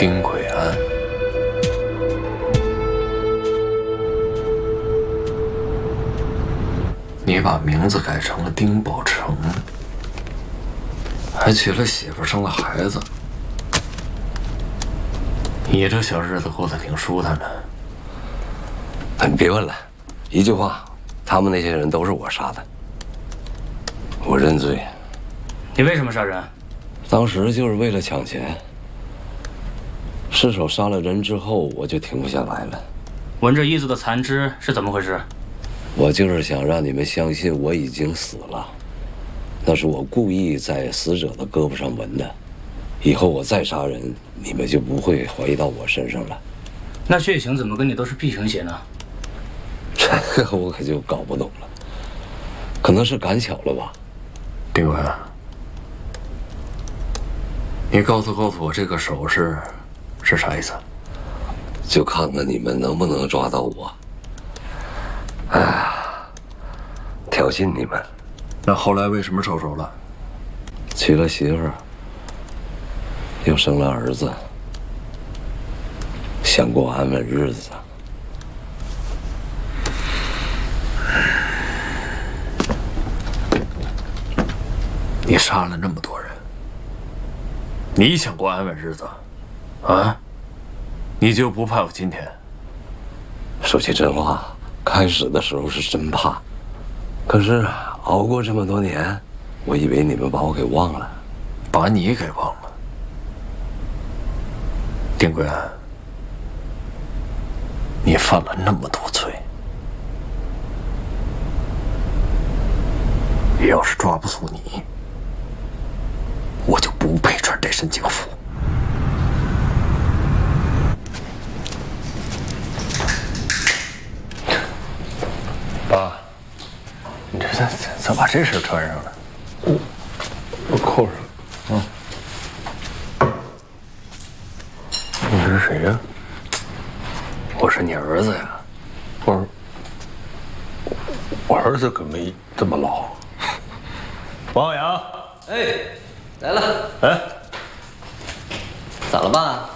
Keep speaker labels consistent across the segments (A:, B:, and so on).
A: 丁贵安。你把名字改成了丁宝成，还娶了媳妇，生了孩子。你这小日子过得挺舒坦的。
B: 你别问了，一句话，他们那些人都是我杀的，我认罪。
C: 你为什么杀人？
B: 当时就是为了抢钱。失手杀了人之后，我就停不下来了。
C: 闻着衣子的残肢是怎么回事？
B: 我就是想让你们相信我已经死了，那是我故意在死者的胳膊上纹的。以后我再杀人，你们就不会怀疑到我身上了。
C: 那血型怎么跟你都是 B 型血呢？
B: 这个我可就搞不懂了，可能是赶巧了吧。
A: 丁贵安，你告诉我这个手势是啥意思？
B: 就看看你们能不能抓到我。哎呀，挑衅你们。
A: 那后来为什么收手了？
B: 娶了媳妇儿，又生了儿子，想过安稳日子。
A: 你杀了那么多人，你想过安稳日子，啊？你就不怕有今天？
B: 说句真话，开始的时候是真怕，可是熬过这么多年，我以为你们把我给忘了。
A: 把你给忘了？丁贵安，你犯了那么多罪，要是抓不住你，我就不配穿这身警服。爸，你这咋把这身穿上了？
D: 我扣上。你是谁呀？
A: 我是你儿子呀。
D: 我儿子可没这么老。王小阳，
E: 哎，来了。
D: 哎，
E: 咋了爸？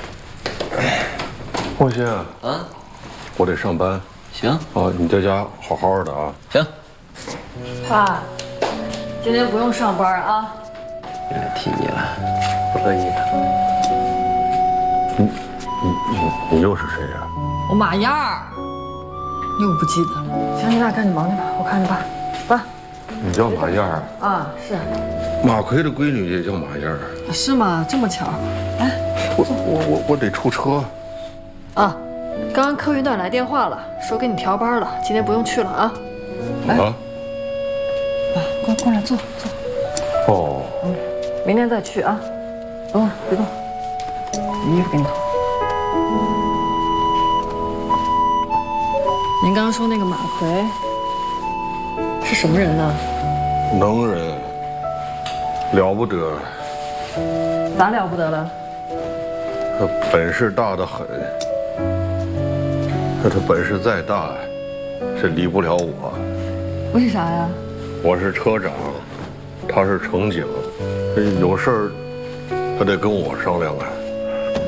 D: 王鑫
E: 啊，
D: 我得上班。
E: 行
D: 啊，你在家好好的啊。
E: 行。
F: 爸，今天不用上班啊。
E: 又来踢你了，不乐意了。
D: 你又是谁呀？
F: 我马燕儿，你又不记得了？行，你俩赶紧忙去吧，我看着爸。爸，
D: 你叫马燕儿
F: 啊？是。
D: 马奎的闺女也叫马燕儿。
F: 是吗？这么巧？来，
D: 我得出车。
F: 啊，刚刚客运段来电话了，说给你调班了，今天不用去了啊。来，
D: 啊？
F: 过来坐。
D: 哦。
F: 明天再去啊。等会儿别动，衣服给你脱。您刚刚说那个马奎是什么人呢？
D: 能人，了不得。
F: 咋了不得了？
D: 他本事大得很。可他本事再大，是离不了我。
F: 为啥呀？
D: 我是车长，他是乘警，有事儿他得跟我商量啊。